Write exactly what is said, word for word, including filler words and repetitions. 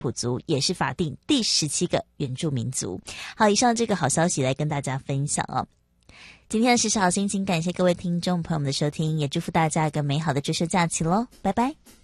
普族也是法定第十七个原住民族。好，以上这个好消息来跟大家分享哦。今天的时事好心情，感谢各位听众朋友们的收听，也祝福大家一个美好的追休假期咯，拜拜。